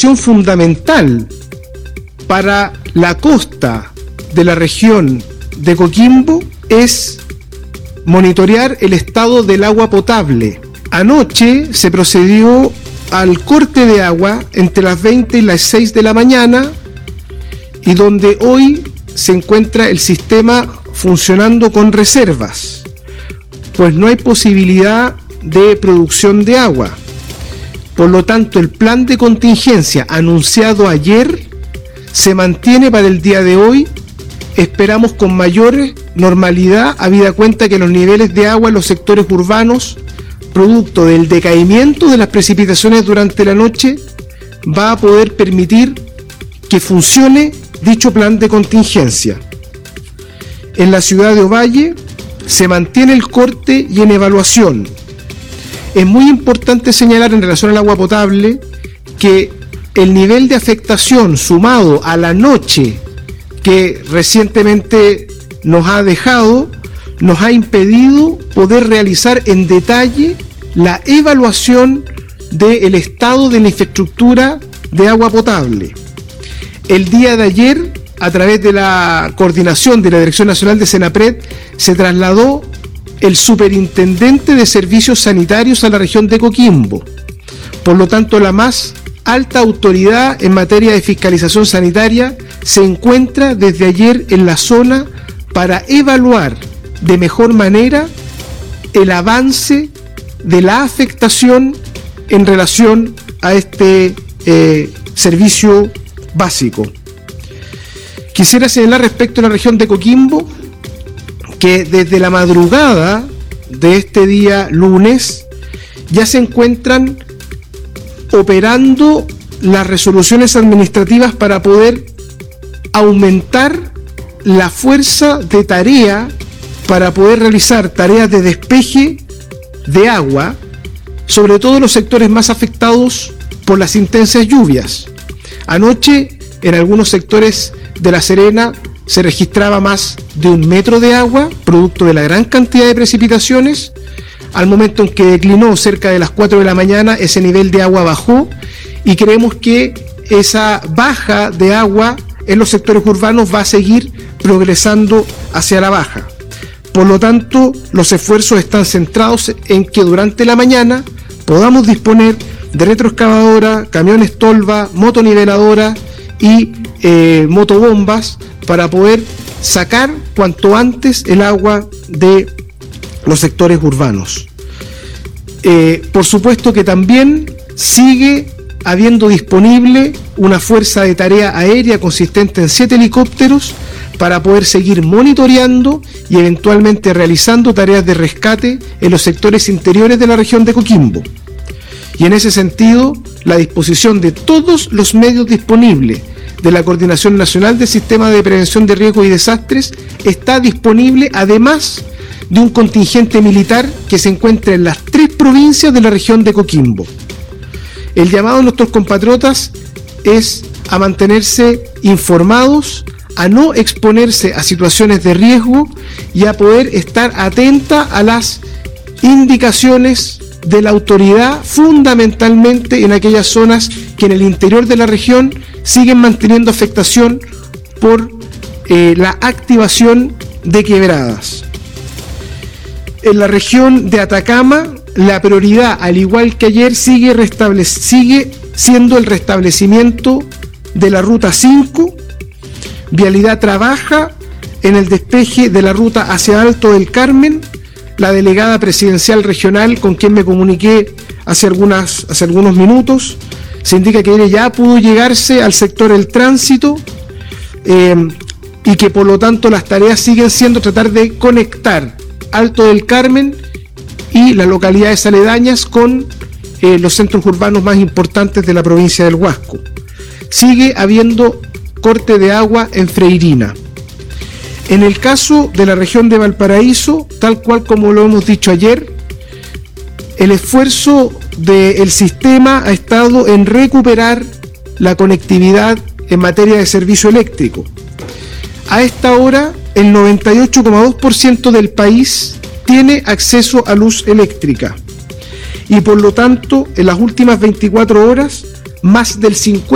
preocupación fundamental para la costa de la región de Coquimbo es monitorear el estado del agua potable. Anoche se procedió al corte de agua entre las 20 y las 6 de la mañana, y donde hoy se encuentra el sistema funcionando con reservas, pues no hay posibilidad de producción de agua. Por lo tanto, el plan de contingencia anunciado ayer se mantiene para el día de hoy. Esperamos con mayor normalidad, habida cuenta que los niveles de agua en los sectores urbanos, producto del decaimiento de las precipitaciones durante la noche, va a poder permitir que funcione dicho plan de contingencia. En la ciudad de Ovalle se mantiene el corte y en evaluación. Es muy importante señalar en relación al agua potable que el nivel de afectación sumado a la noche que recientemente nos ha dejado, nos ha impedido poder realizar en detalle la evaluación del estado de la infraestructura de agua potable. El día de ayer, a través de la coordinación de la Dirección Nacional de Senapred, se trasladó el superintendente de servicios sanitarios a la región de Coquimbo. Por lo tanto, la más alta autoridad en materia de fiscalización sanitaria se encuentra desde ayer en la zona para evaluar de mejor manera el avance de la afectación en relación a este servicio básico. Quisiera señalar respecto a la región de Coquimbo que desde la madrugada de este día lunes ya se encuentran operando las resoluciones administrativas para poder aumentar la fuerza de tarea para poder realizar tareas de despeje de agua, sobre todo en los sectores más afectados por las intensas lluvias. Anoche, en algunos sectores de La Serena, se registraba más de 1 metro de agua, producto de la gran cantidad de precipitaciones. Al momento en que declinó cerca de las 4 de la mañana, ese nivel de agua bajó, y creemos que esa baja de agua en los sectores urbanos va a seguir progresando hacia la baja. Por lo tanto, los esfuerzos están centrados en que durante la mañana podamos disponer de retroexcavadora, camiones tolva, motoniveladora y motobombas para poder sacar cuanto antes el agua de los sectores urbanos. Por supuesto que también sigue habiendo disponible una fuerza de tarea aérea consistente en 7 helicópteros para poder seguir monitoreando y eventualmente realizando tareas de rescate en los sectores interiores de la región de Coquimbo. Y en ese sentido, la disposición de todos los medios disponibles de la Coordinación Nacional del Sistema de Prevención de Riesgos y Desastres está disponible, además de un contingente militar que se encuentra en las 3 provincias de la región de Coquimbo. El llamado a nuestros compatriotas es a mantenerse informados, a no exponerse a situaciones de riesgo y a poder estar atenta a las indicaciones de la autoridad, fundamentalmente en aquellas zonas que en el interior de la región siguen manteniendo afectación por la activación de quebradas. En la región de Atacama, la prioridad, al igual que ayer, sigue siendo el restablecimiento de la ruta 5. Vialidad trabaja en el despeje de la ruta hacia Alto del Carmen. La delegada presidencial regional, con quien me comuniqué hace algunos minutos, se indica que ya pudo llegarse al sector del tránsito y que por lo tanto las tareas siguen siendo tratar de conectar Alto del Carmen y las localidades aledañas con los centros urbanos más importantes de la provincia del Huasco. Sigue habiendo corte de agua en Freirina. En el caso de la región de Valparaíso, tal cual como lo hemos dicho ayer, el esfuerzo del sistema ha estado en recuperar la conectividad en materia de servicio eléctrico. A esta hora, el 98,2% del país tiene acceso a luz eléctrica y por lo tanto, en las últimas 24 horas, más del 50%